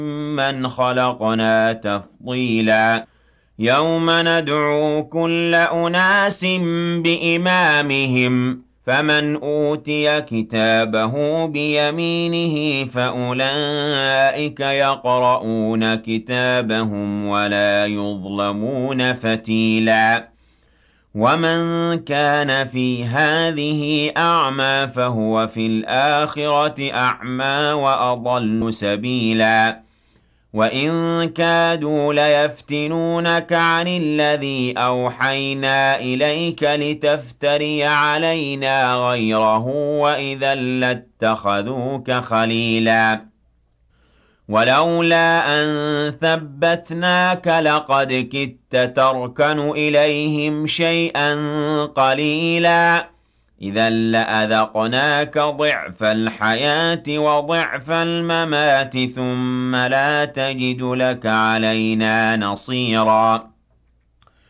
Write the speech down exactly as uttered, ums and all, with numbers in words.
مَّنْ خَلَقْنَا تَفْضِيلًا يَوْمَ نَدْعُو كُلَّ أُنَاسٍ بِإِمَامِهِمْ فَمَنْ أُوتِيَ كِتَابَهُ بِيَمِينِهِ فَأُولَٰئِكَ يَقْرَءُونَ كِتَابَهُمْ وَلَا يُظْلَمُونَ فَتِيلًا وَمَن كَانَ فِي هَٰذِهِ أَعْمَىٰ فَهُوَ فِي الْآخِرَةِ أَعْمَىٰ وَأَضَلُّ سَبِيلًا وَإِن كَادُوا لَيَفْتِنُونَكَ عَنِ الَّذِي أَوْحَيْنَا إِلَيْكَ لِتَفْتَرِيَ عَلَيْنَا غَيْرَهُ وَإِذًا لَّاتَّخَذُوكَ خَلِيلًا وَلَوْلَا أَن ثَبَّتْنَاكَ لَقَدْ كِدتَّ تَرْكَنُ إِلَيْهِمْ شَيْئًا قَلِيلًا إِذًا لَّأَذَقْنَاكَ ضِعْفَ الْحَيَاةِ وَضِعْفَ الْمَمَاتِ ثُمَّ لَا تَجِدُ لَكَ عَلَيْنَا نَصِيرًا